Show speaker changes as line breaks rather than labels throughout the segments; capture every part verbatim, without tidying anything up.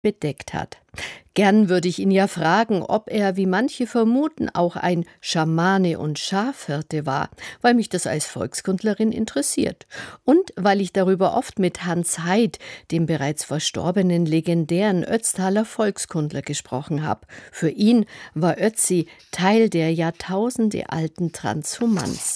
bedeckt hat. Gern würde ich ihn ja fragen, ob er, wie manche vermuten, auch ein Schamane und Schafhirte war, weil mich das als Volkskundlerin interessiert und weil ich darüber oft mit Hans Haid, dem bereits verstorbenen legendären Ötztaler Volkskundler, gesprochen habe. Für ihn war Ötzi Teil der jahrtausendealten Transhumanz.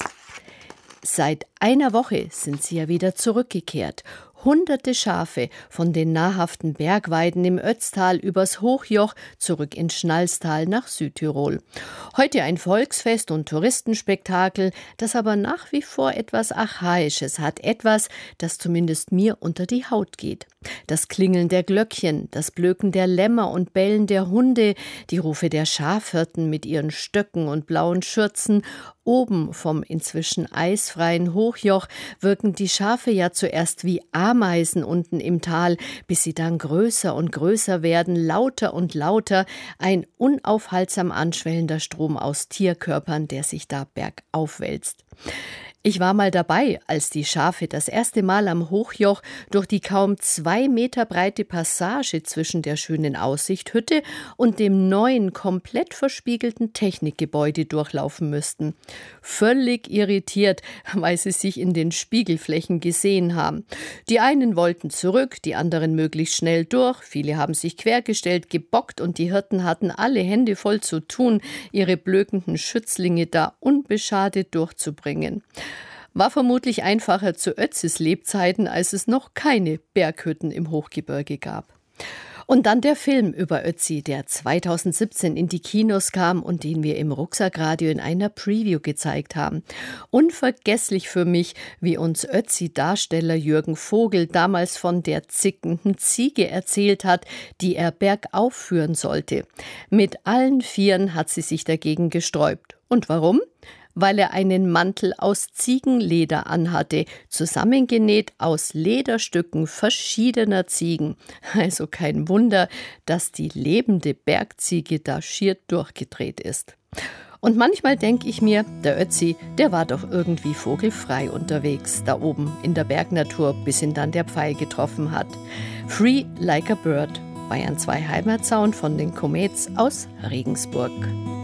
Seit einer Woche sind sie ja wieder zurückgekehrt. Hunderte Schafe von den nahrhaften Bergweiden im Ötztal übers Hochjoch zurück ins Schnalstal nach Südtirol. Heute ein Volksfest und Touristenspektakel, das aber nach wie vor etwas Archaisches hat. Etwas, das zumindest mir unter die Haut geht. Das Klingeln der Glöckchen, das Blöken der Lämmer und Bellen der Hunde, die Rufe der Schafhirten mit ihren Stöcken und blauen Schürzen. Oben vom inzwischen eisfreien Hochjoch wirken die Schafe ja zuerst wie Ameisen unten im Tal, bis sie dann größer und größer werden, lauter und lauter, ein unaufhaltsam anschwellender Strom aus Tierkörpern, der sich da bergauf wälzt. Ich war mal dabei, als die Schafe das erste Mal am Hochjoch durch die kaum zwei Meter breite Passage zwischen der schönen Aussichthütte und dem neuen, komplett verspiegelten Technikgebäude durchlaufen müssten. Völlig irritiert, weil sie sich in den Spiegelflächen gesehen haben. Die einen wollten zurück, die anderen möglichst schnell durch, viele haben sich quergestellt, gebockt und die Hirten hatten alle Hände voll zu tun, ihre blökenden Schützlinge da unbeschadet durchzubringen. War vermutlich einfacher zu Ötzis Lebzeiten, als es noch keine Berghütten im Hochgebirge gab. Und dann der Film über Ötzi, der zweitausendsiebzehn in die Kinos kam und den wir im Rucksackradio in einer Preview gezeigt haben. Unvergesslich für mich, wie uns Ötzi-Darsteller Jürgen Vogel damals von der zickenden Ziege erzählt hat, die er bergauf führen sollte. Mit allen Vieren hat sie sich dagegen gesträubt. Und warum? Weil er einen Mantel aus Ziegenleder anhatte, zusammengenäht aus Lederstücken verschiedener Ziegen. Also kein Wunder, dass die lebende Bergziege da schier durchgedreht ist. Und manchmal denke ich mir, der Ötzi, der war doch irgendwie vogelfrei unterwegs, da oben in der Bergnatur, bis ihn dann der Pfeil getroffen hat. Free like a bird, Bayern zwei Heimatsound von den Comets aus Regensburg.